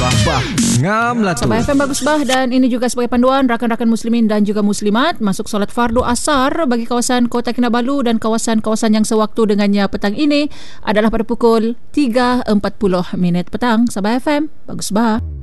Bah ngam lah tu. Sabah FM bagus bah. Dan ini juga sebagai panduan rakan-rakan muslimin dan juga muslimat masuk solat fardu asar bagi kawasan Kota Kinabalu dan kawasan-kawasan yang sewaktu dengannya petang ini adalah pada pukul 3.40 petang. Sabah FM bagus bah.